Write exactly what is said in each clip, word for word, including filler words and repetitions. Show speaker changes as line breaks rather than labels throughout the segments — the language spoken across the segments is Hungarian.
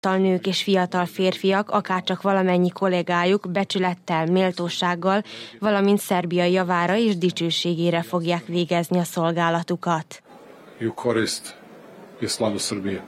nők és fiatal férfiak, akárcsak valamennyi kollégájuk becsülettel, méltósággal, valamint Szerbia javára és dicsőségére fogják végezni a szolgálatukat.
I u korist i slavu Srbije.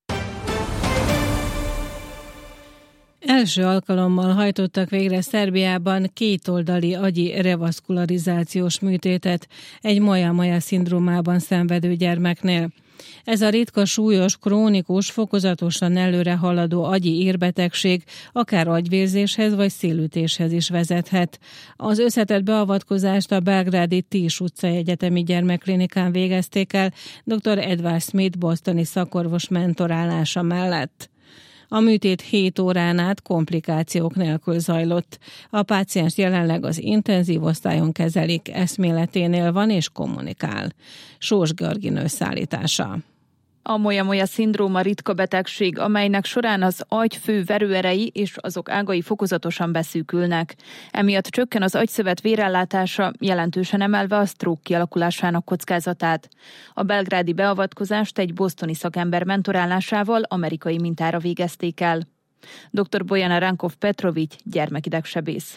Első alkalommal hajtottak végre Szerbiában kétoldali agyi revaszkularizációs műtétet egy Moya-Moya szindrómában szenvedő gyermeknél. Ez a ritka, súlyos, krónikus, fokozatosan előre haladó agyi érbetegség akár agyvérzéshez vagy szélütéshez is vezethet. Az összetett beavatkozást a belgrádi Tisch utcai egyetemi gyermekklinikán végezték el dr. Edward Smith bostoni szakorvos mentorálása mellett. A műtét hét órán át komplikációk nélkül zajlott. A páciens jelenleg az intenzív osztályon kezelik, eszméleténél van és kommunikál. Sós Georgin összeállítása.
A Moya-Moya szindróma ritka betegség, amelynek során az agy fő verőerei és azok ágai fokozatosan beszűkülnek. Emiatt csökken az agyszövet vérellátása, jelentősen emelve a stroke kialakulásának kockázatát. A belgrádi beavatkozást egy bostoni szakember mentorálásával amerikai mintára végezték el. dr. Bojana Rankov-Petrović, gyermekidegsebész.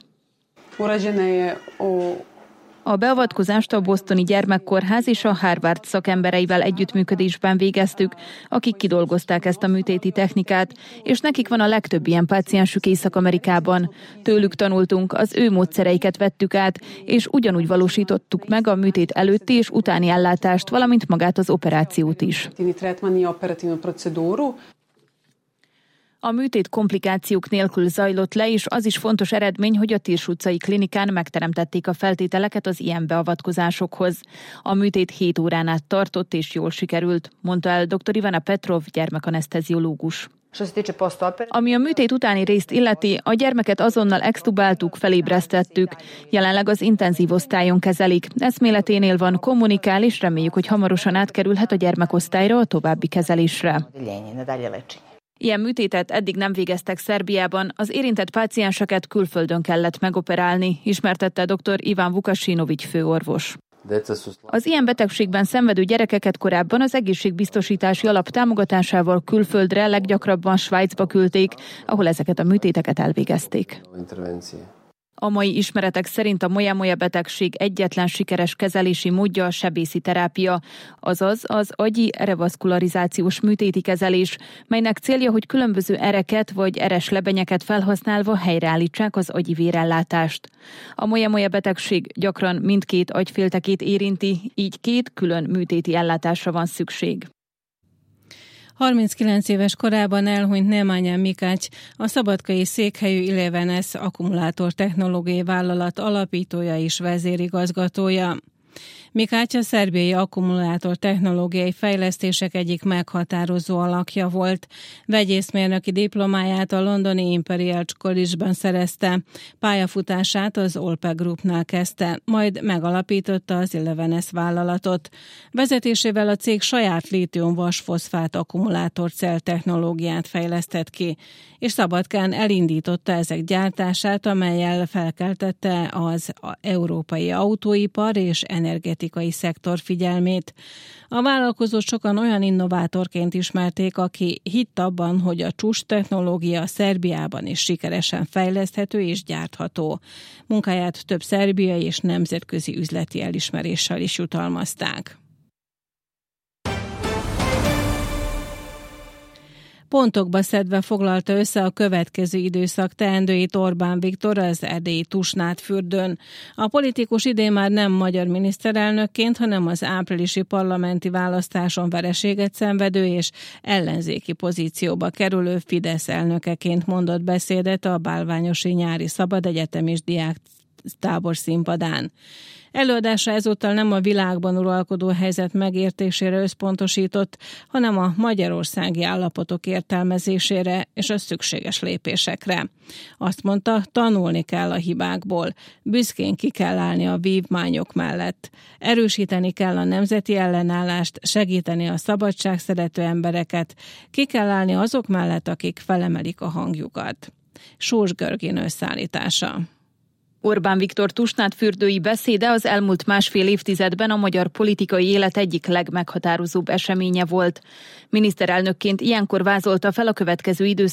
A beavatkozást a bostoni gyermekkórház és a Harvard szakembereivel együttműködésben végeztük, akik kidolgozták ezt a műtéti technikát, és nekik van a legtöbb ilyen páciensük Észak-Amerikában. Tőlük tanultunk, az ő módszereiket vettük át, és ugyanúgy valósítottuk meg a műtét előtti és utáni ellátást, valamint magát az operációt is. A műtét komplikációk nélkül zajlott le, és az is fontos eredmény, hogy a Tisch utcai klinikán megteremtették a feltételeket az ilyen beavatkozásokhoz. A műtét hét órán át tartott és jól sikerült, mondta el dr. Ivana Petrov, gyermekaneszteziológus. Ami a műtét utáni részt illeti, a gyermeket azonnal extubáltuk, felébresztettük. Jelenleg az intenzív osztályon kezelik. Eszméleténél van, kommunikál, és reméljük, hogy hamarosan átkerülhet a gyermekosztályra a további kezelésre. Ilyen műtétet eddig nem végeztek Szerbiában, az érintett pácienseket külföldön kellett megoperálni, ismertette dr. Ivan Vukasinović főorvos. Az ilyen betegségben szenvedő gyerekeket korábban az egészségbiztosítási alap támogatásával külföldre, leggyakrabban Svájcba küldték, ahol ezeket a műtéteket elvégezték. A mai ismeretek szerint a Moya-Moya betegség egyetlen sikeres kezelési módja a sebészi terápia, azaz az agyi revaszkularizációs műtéti kezelés, melynek célja, hogy különböző ereket vagy eres lebenyeket felhasználva helyreállítsák az agyi vérellátást. A Moya-Moya betegség gyakran mindkét agyféltekét érinti, így két külön műtéti ellátásra van szükség.
harminckilenc éves korában elhunyt Nemanja Mikács, a szabadkai székhelyű Eleven-es akkumulátor technológiai vállalat alapítója és vezérigazgatója. Mikács a szerbiai akkumulátor technológiai fejlesztések egyik meghatározó alakja volt. Vegyészmérnöki diplomáját a londoni Imperial College-ban szerezte, pályafutását az Olpe Groupnál kezdte, majd megalapította az Eleven-es vállalatot. Vezetésével a cég saját lítium-vasfoszfát akkumulátorcell technológiát fejlesztett ki, és Szabadkán elindította ezek gyártását, amellyel felkeltette az európai autóipar és energetikai szektor figyelmét. A vállalkozót sokan olyan innovátorként ismerték, aki hitt abban, hogy a csúcs technológia Szerbiában is sikeresen fejleszthető és gyártható. Munkáját több szerbiai és nemzetközi üzleti elismeréssel is jutalmazták. Pontokba szedve foglalta össze a következő időszak teendőit Orbán Viktor az erdélyi Tusnádfürdőn. A politikus idén már nem magyar miniszterelnökként, hanem az áprilisi parlamenti választáson vereséget szenvedő és ellenzéki pozícióba kerülő Fidesz elnökeként mondott beszédet a Bálványosi Nyári Szabad Egyetem és Diák tábor színpadán. Előadása ezúttal nem a világban uralkodó helyzet megértésére összpontosított, hanem a magyarországi állapotok értelmezésére és a szükséges lépésekre. Azt mondta, tanulni kell a hibákból, büszkén ki kell állni a vívmányok mellett, erősíteni kell a nemzeti ellenállást, segíteni a szabadságszerető embereket, ki kell állni azok mellett, akik felemelik a hangjukat. Sós Georgin összeállítása.
Orbán Viktor tusnádfürdői beszéde az elmúlt másfél évtizedben a magyar politikai élet egyik legmeghatározóbb eseménye volt. Miniszterelnökként ilyenkor vázolta fel a következő időszak